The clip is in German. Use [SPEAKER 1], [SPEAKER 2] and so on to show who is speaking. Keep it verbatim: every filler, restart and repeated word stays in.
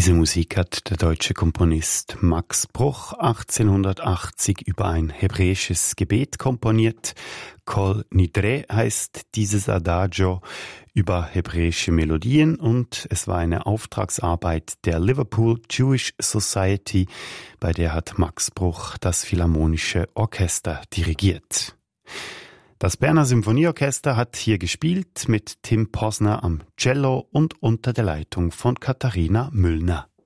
[SPEAKER 1] Diese Musik hat der deutsche Komponist Max Bruch achtzehnhundertachtzig über ein hebräisches Gebet komponiert. Kol Nidre heißt dieses Adagio über hebräische Melodien und es war eine Auftragsarbeit der Liverpool Jewish Society, bei der hat Max Bruch das Philharmonische Orchester dirigiert. Das Berner Symphonieorchester hat hier gespielt mit Tim Posner am Cello und unter der Leitung von Katharina Müllner.